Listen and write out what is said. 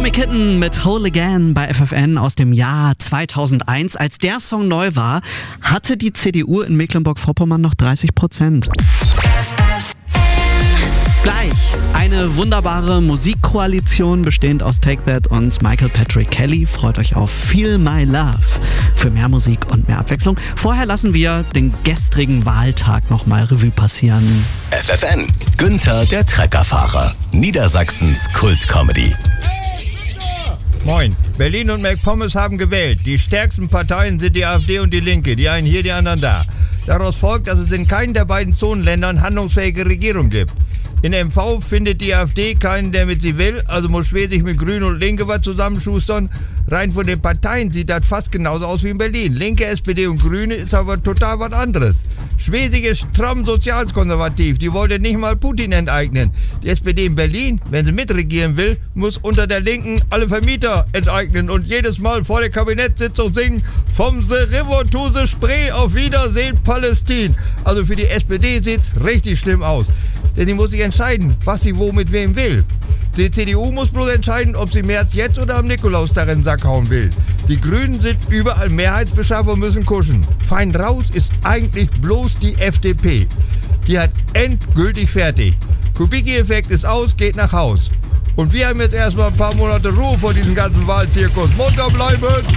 Romy Kitten mit Whole Again bei FFN aus dem Jahr 2001. Als der Song neu war, hatte die CDU in Mecklenburg-Vorpommern noch 30%. Gleich eine wunderbare Musikkoalition bestehend aus Take That und Michael Patrick Kelly. Freut euch auf Feel My Love für mehr Musik und mehr Abwechslung. Vorher lassen wir den gestrigen Wahltag nochmal Revue passieren. FFN, Günther der Treckerfahrer, Niedersachsens Kult-Comedy. Moin, Berlin und McPommes haben gewählt. Die stärksten Parteien sind die AfD und die Linke, die einen hier, die anderen da. Daraus folgt, dass es in keinem der beiden Zonenländern handlungsfähige Regierung gibt. In MV findet die AfD keinen, der mit sie will, also muss Schwesig mit Grüne und Linke was zusammenschustern. Rein von den Parteien sieht das fast genauso aus wie in Berlin. Linke, SPD und Grüne ist aber total was anderes. Schwesig ist stramm sozialkonservativ, die wollte nicht mal Putin enteignen. Die SPD in Berlin, wenn sie mitregieren will, muss unter der Linken alle Vermieter enteignen und jedes Mal vor der Kabinettssitzung singen: vom The River to the Spree, auf Wiedersehen Palästin. Also für die SPD sieht's richtig schlimm aus. Denn sie muss sich entscheiden, was sie wo mit wem will. Die CDU muss bloß entscheiden, ob sie Merz jetzt oder am Nikolaustag in den Sack hauen will. Die Grünen sind überall Mehrheitsbeschaffer und müssen kuschen. Fein raus ist eigentlich bloß die FDP. Die hat endgültig fertig. Kubicki-Effekt ist aus, geht nach Haus. Und wir haben jetzt erstmal ein paar Monate Ruhe vor diesem ganzen Wahlzirkus. Munter bleiben!